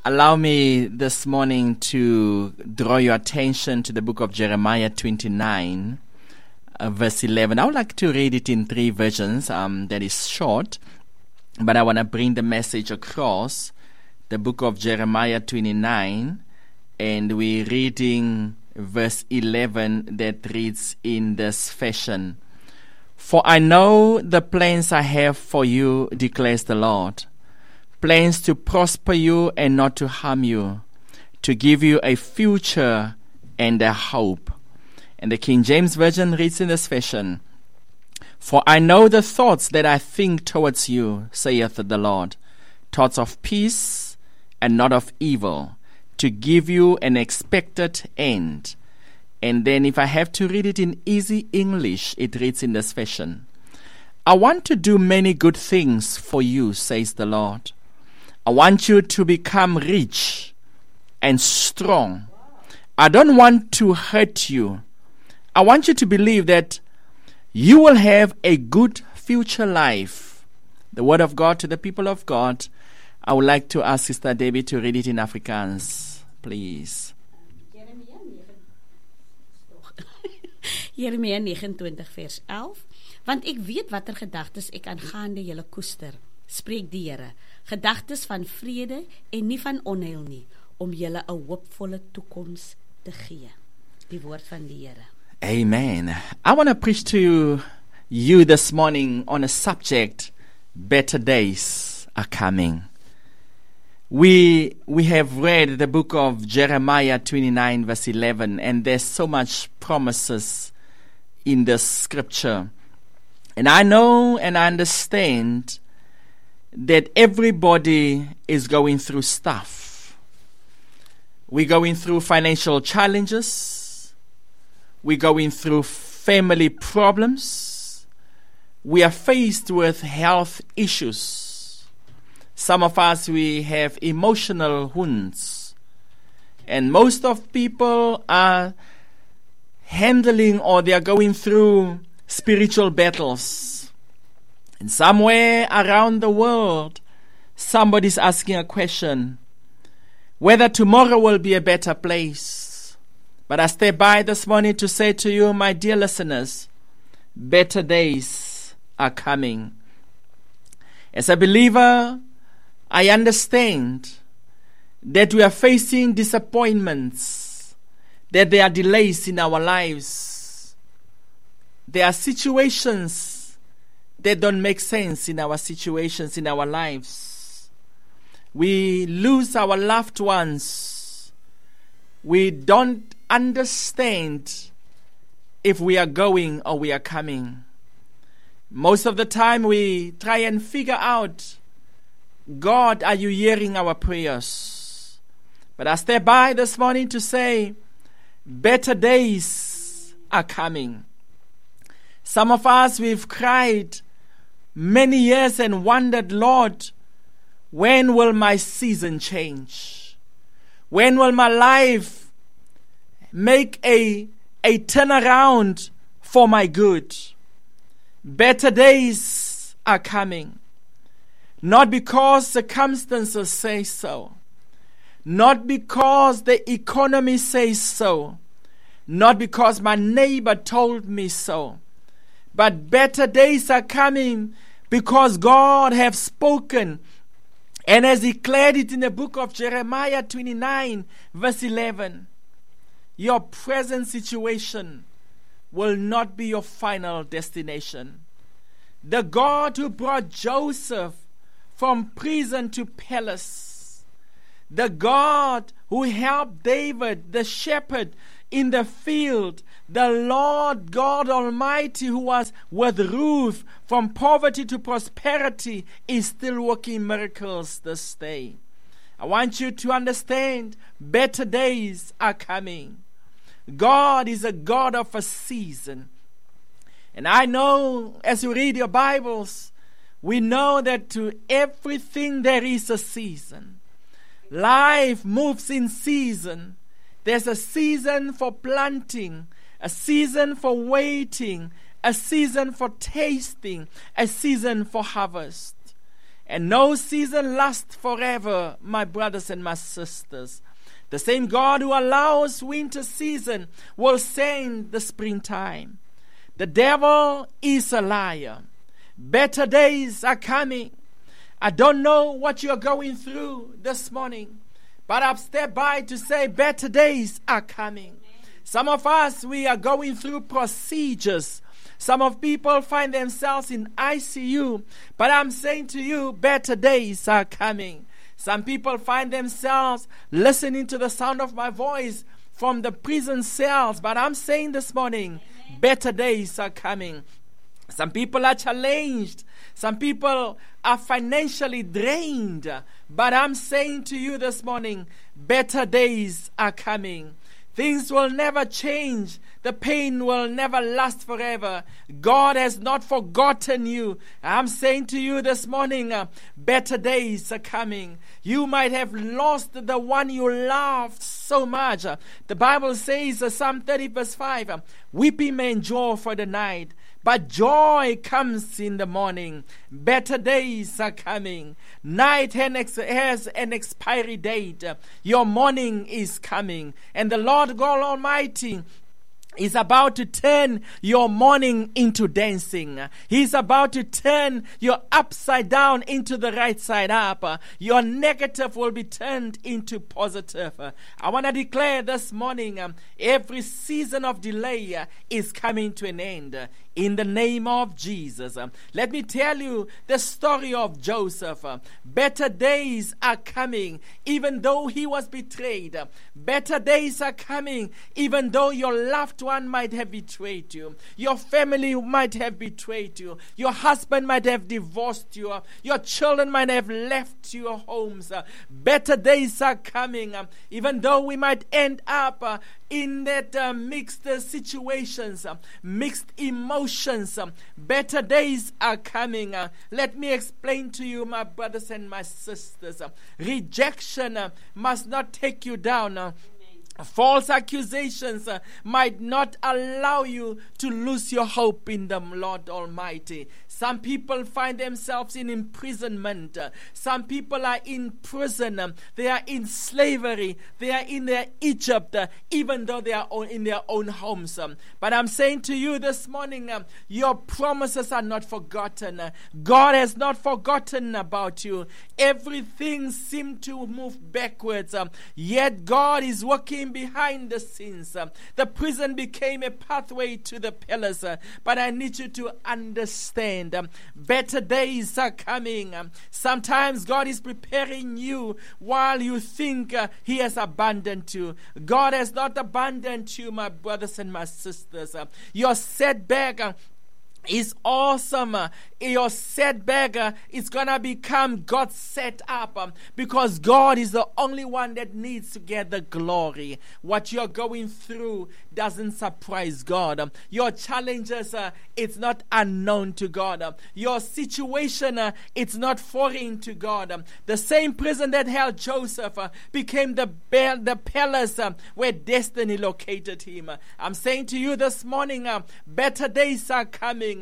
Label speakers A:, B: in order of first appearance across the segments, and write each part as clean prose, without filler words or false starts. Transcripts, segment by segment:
A: Allow me this morning to draw your attention to the book of Jeremiah 29, verse 11. I would like to read it in 3 versions. That is short, but I want to bring the message across. The book of Jeremiah 29, and we're reading verse 11 that reads in this fashion. For I know the plans I have for you, declares the Lord. Plans to prosper you and not to harm you, to give you a future and a hope. And the King James Version reads in this fashion. For I know the thoughts that I think towards you, saith the Lord, thoughts of peace and not of evil, to give you an expected end. And then if I have to read it in easy English, it reads in this fashion. I want to do many good things for you, says the Lord. I want you to become rich and strong. I don't want to hurt you. I want you to believe that you will have a good future life. The word of God to the people of God. I would like to ask Sister Debbie to read it in Afrikaans, please.
B: Jeremia 29 vers 11. Want ek weet watter gedagtes ek aangaande julle koester, spreek die Here, gedagtes van vrede en nie van onheil nie, om julle 'n hoopvolle toekoms te gee. Die woord van die Here.
A: Amen. I want to preach to you this morning on a subject, better days are coming. We have read the book of Jeremiah 29 verse 11, and there's so much promises in the scripture. And I know and I understand that everybody is going through stuff. We're going through financial challenges. We're going through family problems. We are faced with health issues. Some of us, we have emotional wounds. And most of people are handling or they are going through spiritual battles. And somewhere around the world, somebody's asking a question, whether tomorrow will be a better place. But I stay by this morning to say to you, my dear listeners, better days are coming. As a believer, I understand that we are facing disappointments, that there are delays in our lives. There are situations that don't make sense in our situations, in our lives. We lose our loved ones. We don't understand if we are going or we are coming. Most of the time we try and figure out, God, are you hearing our prayers? But I stay by this morning to say, better days are coming. Some of us, we've cried many years and wondered, Lord, when will my season change? When will my life make a turnaround for my good? Better days are coming. Not because circumstances say so. Not because the economy says so. Not because my neighbor told me so. But better days are coming because God has spoken and has declared it in the book of Jeremiah 29 verse 11. Your present situation will not be your final destination. The God who brought Joseph from prison to palace, the God who helped David, the shepherd, in the field, the Lord God Almighty who was with Ruth from poverty to prosperity is still working miracles this day. I want you to understand, better days are coming. God is a God of a season. And I know as you read your Bibles, we know that to everything there is a season. Life moves in season. There's a season for planting, a season for waiting, a season for tasting, a season for harvest. And no season lasts forever, my brothers and my sisters. The same God who allows winter season will send the springtime. The devil is a liar. Better days are coming. I don't know what you're going through this morning, but I've stepped by to say better days are coming. Some of us, we are going through procedures. Some of people find themselves in ICU, but I'm saying to you, better days are coming. Some people find themselves listening to the sound of my voice from the prison cells, but I'm saying this morning, better days are coming. Some people are challenged. Some people are financially drained. But I'm saying to you this morning, better days are coming. Things will never change. The pain will never last forever. God has not forgotten you. I'm saying to you this morning, better days are coming. You might have lost the one you loved so much. The Bible says, Psalm 30 verse 5, weeping may endure for the night, but joy comes in the morning. Better days are coming. Night has an expiry date. Your morning is coming. And the Lord God Almighty is about to turn your mourning into dancing. He's about to turn your upside down into the right side up. Your negative will be turned into positive. I want to declare this morning, every season of delay is coming to an end. In the name of Jesus. Let me tell you the story of Joseph. Better days are coming, even though he was betrayed. Better days are coming, even though your loved one might have betrayed you. Your family might have betrayed you. Your husband might have divorced you. Your children might have left your homes. Better days are coming, even though we might end up in that mixed situations, mixed emotions. Better days are coming. Let me explain to you, my brothers and my sisters. Rejection must not take you down. False accusations might not allow you to lose your hope in the Lord Almighty. Some people find themselves in imprisonment. Some people are in prison. They are in slavery. They are in their Egypt, even though they are in their own homes. But I'm saying to you this morning, your promises are not forgotten. God has not forgotten about you. Everything seemed to move backwards, yet God is working behind the scenes. The prison became a pathway to the palace, but I need you to understand, better days are coming. Sometimes God is preparing you while you think He has abandoned you. God has not abandoned you, my brothers and my sisters. Your setback is awesome. Your setback is going to become God's setup, because God is the only one that needs to get the glory. What you're going through doesn't surprise God. Your challenges, it's not unknown to God. Your situation, it's not foreign to God. The same prison that held Joseph became the palace where destiny located him. I'm saying to you this morning, better days are coming.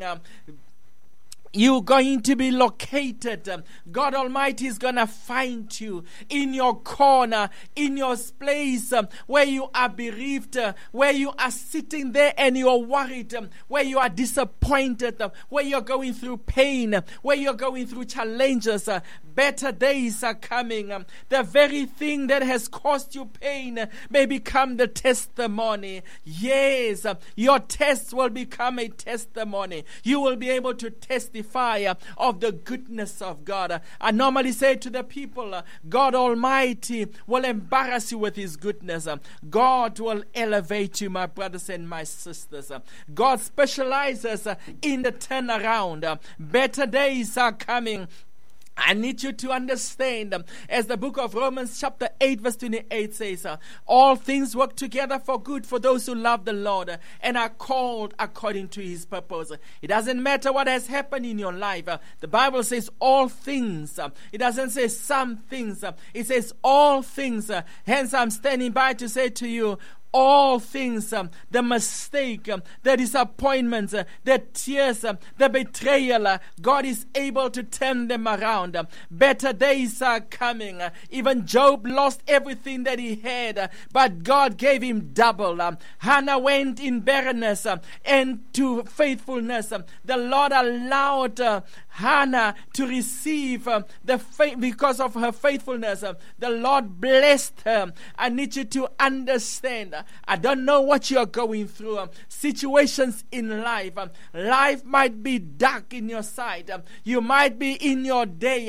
A: You're going to be located. God Almighty is going to find you in your corner, in your place where you are bereaved, where you are sitting there and you are worried, where you are disappointed, where you're going through pain, where you're going through challenges. Better days are coming. The very thing that has caused you pain may become the testimony. Yes, your test will become a testimony. You will be able to testify of the goodness of God. I normally say to the people, God Almighty will embarrass you with His goodness. God will elevate you, my brothers and my sisters. God specializes in the turnaround. Better days are coming. I need you to understand, as the book of Romans chapter 8 verse 28 says, all things work together for good for those who love the Lord and are called according to His purpose. It doesn't matter what has happened in your life. The Bible says all things. It doesn't say some things. It says all things. Hence I'm standing by to say to you, all things, the mistake, the disappointments, the tears, the betrayal, God is able to turn them around. Better days are coming. Even Job lost everything that he had, but God gave him double. Hannah went in barrenness and to faithfulness. The Lord allowed Hannah to receive the faith because of her faithfulness. The Lord blessed her. I need you to understand. I don't know what you are going through. Situations in life. Life might be dark in your sight. You might be in your day.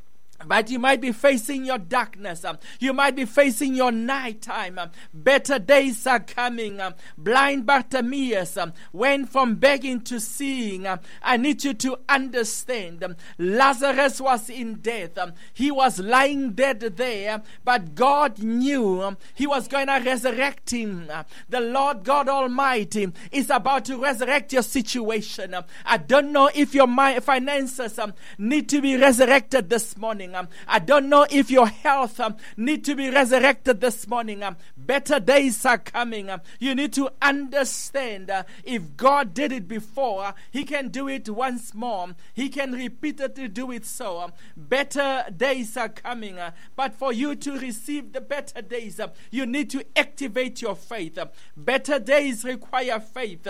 A: But you might be facing your darkness. You might be facing your nighttime. Better days are coming. Blind Bartimaeus went from begging to seeing. I need you to understand. Lazarus was in death. He was lying dead there. But God knew he was going to resurrect him. The Lord God Almighty is about to resurrect your situation. I don't know if your finances need to be resurrected this morning. I don't know if your health need to be resurrected this morning. Better days are coming. You need to understand if God did it before, he can do it once more. He can repeatedly do it so. Better days are coming. But for you to receive the better days, you need to activate your faith. Better days require faith.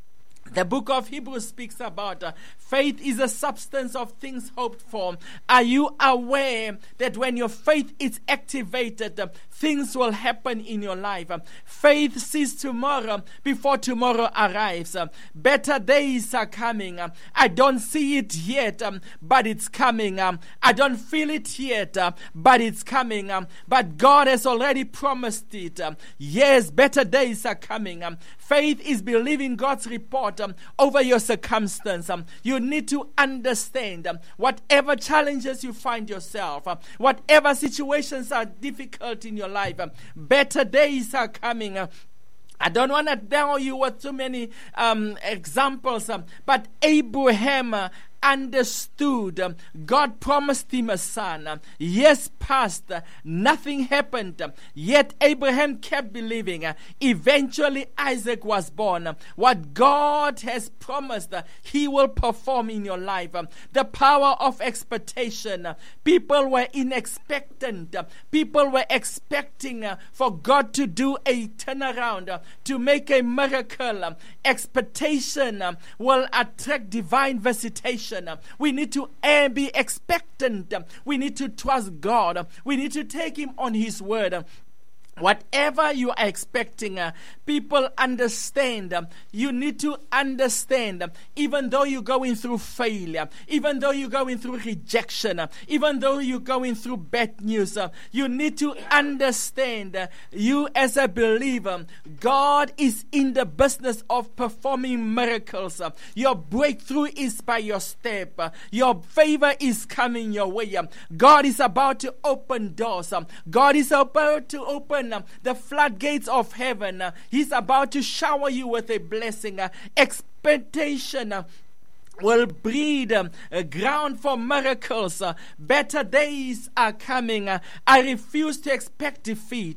A: The book of Hebrews speaks about faith is a substance of things hoped for. Are you aware that when your faith is activated, things will happen in your life? Faith sees tomorrow before tomorrow arrives. Better days are coming. I don't see it yet, but it's coming. I don't feel it yet, but it's coming. But God has already promised it. Yes, better days are coming. Faith is believing God's report over your circumstance. You need to understand whatever challenges you find yourself, whatever situations are difficult in your life, better days are coming. I don't want to tell you with too many examples, but Abraham understood. God promised him a son. Years passed, nothing happened. Yet Abraham kept believing. Eventually Isaac was born. What God has promised, he will perform in your life. The power of expectation. People were expectant. People were expecting for God to do a turnaround, to make a miracle. Expectation will attract divine visitation. We need to be expectant. We need to trust God. We need to take him on his word. Whatever you are expecting, people understand. You need to understand, even though you're going through failure, even though you're going through rejection, even though you're going through bad news, you need to understand, you as a believer, God is in the business of performing miracles. Your breakthrough is by your step. Your favor is coming your way. God is about to open doors. God is about to open the floodgates of heaven. He's about to shower you with a blessing. Expectation will breed a ground for miracles. Better days are coming. I refuse to expect defeat.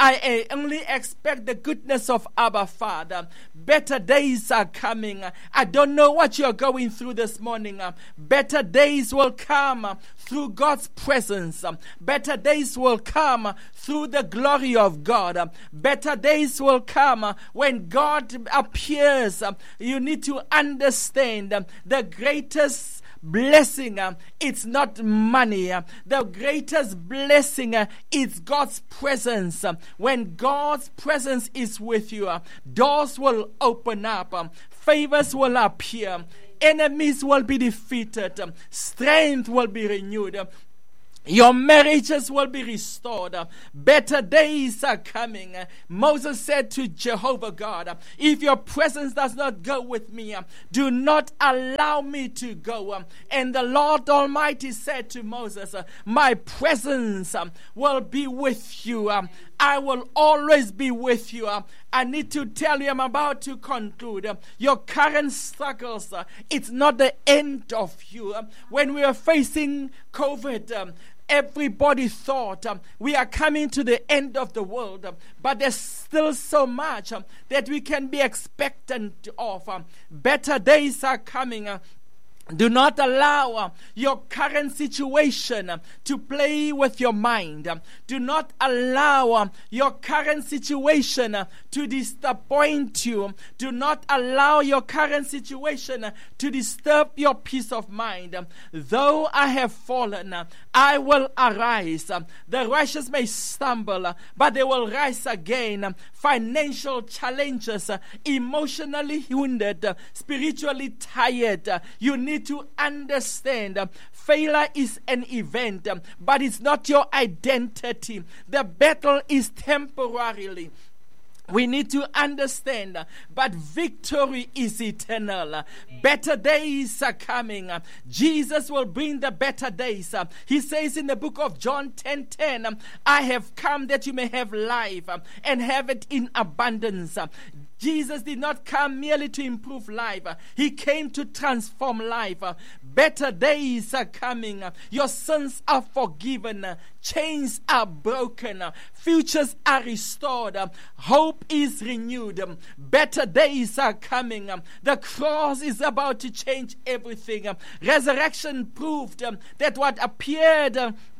A: I only expect the goodness of Abba Father. Better days are coming. I don't know what you're going through this morning. Better days will come through God's presence. Better days will come through the glory of God. Better days will come when God appears. You need to understand the greatest blessing, it's not money. The greatest blessing is God's presence. When God's presence is with you, doors will open up, favors will appear, enemies will be defeated, strength will be renewed. Your marriages will be restored. Better days are coming. Moses said to Jehovah God, if your presence does not go with me, do not allow me to go. And the Lord Almighty said to Moses, my presence will be with you. I will always be with you. I need to tell you, I'm about to conclude. Your current struggles, it's not the end of you. When we are facing COVID, everybody thought we are coming to the end of the world, but there's still so much that we can be expectant of. Better days are coming. Do not allow your current situation to play with your mind. Do not allow your current situation to disappoint you. Do not allow your current situation to disturb your peace of mind. Though I have fallen, I will arise. The righteous may stumble, but they will rise again. Financial challenges, emotionally wounded, spiritually tired. You need to understand failure is an event, but it's not your identity. The battle is temporarily. We need to understand, but victory is eternal. Better days are coming. Jesus will bring the better days. He says in the book of John 10:10, I have come that you may have life and have it in abundance. Jesus did not come merely to improve life. He came to transform life. Better days are coming. Your sins are forgiven. Chains are broken. Futures are restored. Hope is renewed. Better days are coming. The cross is about to change everything. Resurrection proved that what appeared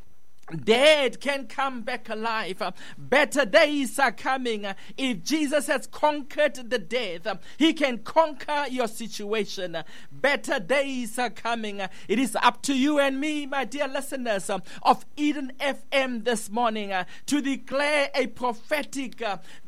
A: dead can come back alive. Better days are coming. If Jesus has conquered the death, he can conquer your situation. Better days are coming. It is up to you and me, my dear listeners of Eden FM this morning, to declare a prophetic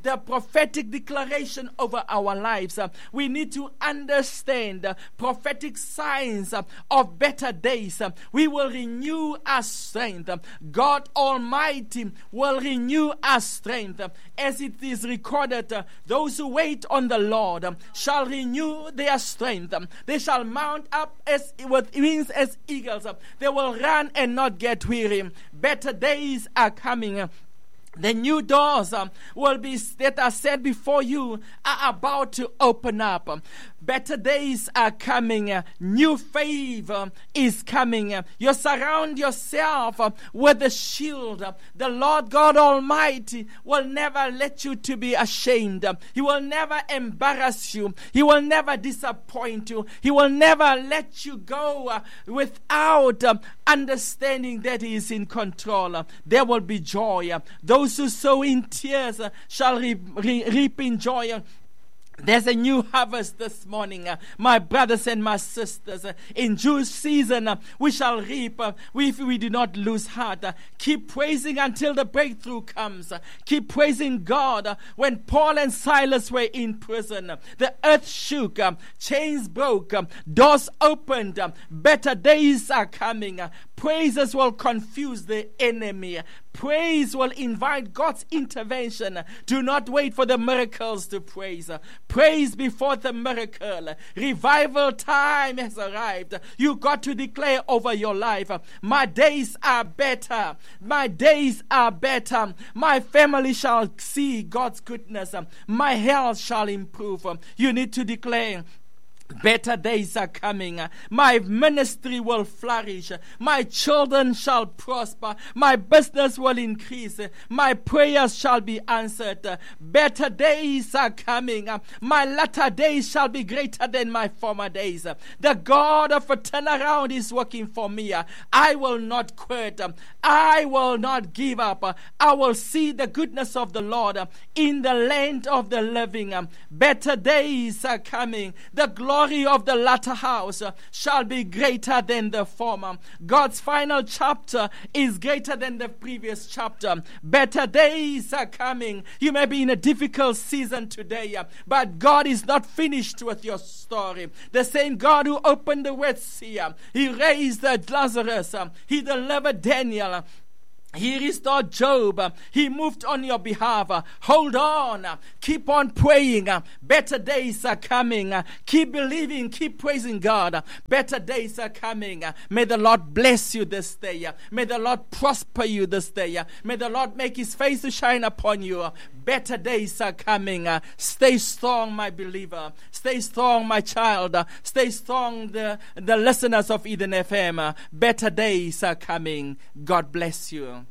A: declaration over our lives. We need to understand prophetic signs of better days. We will renew our strength. God Almighty will renew our strength. As it is recorded, those who wait on the Lord shall renew their strength. They shall mount up with wings as eagles. They will run and not get weary. Better days are coming. The new doors that are set before you are about to open up. Better days are coming. New favor is coming. You surround yourself with the shield. The Lord God Almighty will never let you to be ashamed. He will never embarrass you. He will never disappoint you. He will never let you go without understanding that He is in control. There will be joy. Those who sow in tears shall reap in joy. There's a new harvest this morning, my brothers and my sisters. In due season, we shall reap if we do not lose heart. Keep praising until the breakthrough comes. Keep praising God. When Paul and Silas were in prison, the earth shook, chains broke, doors opened. Better days are coming. Praises will confuse the enemy. Praise will invite God's intervention. Do not wait for the miracles to praise. Praise before the miracle. Revival time has arrived. You got to declare over your life, my days are better. My days are better. My family shall see God's goodness. My health shall improve. You need to declare, better days are coming. My ministry will flourish. My children shall prosper. My business will increase. My prayers shall be answered. Better days are coming. My latter days shall be greater than my former days. The God of a turnaround is working for me. I will not quit. I will not give up. I will see the goodness of the Lord in the land of the living. Better days are coming. The glory of the latter house shall be greater than the former. God's final chapter is greater than the previous chapter. Better days are coming. You may be in a difficult season today, but God is not finished with your story. The same God who opened the Red Sea, He raised Lazarus, He delivered Daniel. He restored Job. He moved on your behalf. Hold on. Keep on praying. Better days are coming. Keep believing. Keep praising God. Better days are coming. May the Lord bless you this day. May the Lord prosper you this day. May the Lord make His face to shine upon you. Better days are coming. Stay strong, my believer. Stay strong, my child. Stay strong, the listeners of Eden FM. Better days are coming. God bless you.